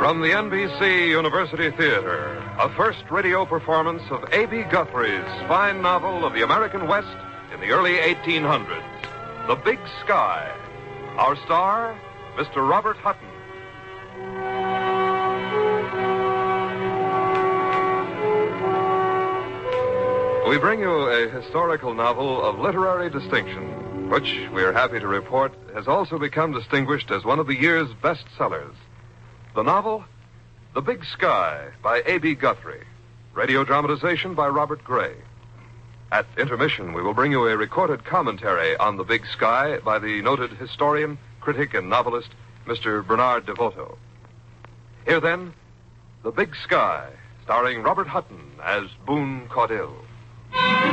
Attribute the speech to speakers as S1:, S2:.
S1: From the NBC University Theater, a first radio performance of A.B. Guthrie's fine novel of the American West in the early 1800s, The Big Sky. Our star, Mr. Robert Hutton. We bring you a historical novel of literary distinction, which, we are happy to report, has also become distinguished as one of the year's bestsellers. The novel, The Big Sky, by A.B. Guthrie. Radio dramatization by Robert Gray. At intermission, we will bring you a recorded commentary on The Big Sky by the noted historian, critic, and novelist, Mr. Bernard DeVoto. Here, then, The Big Sky, starring Robert Hutton as Boone Caudille.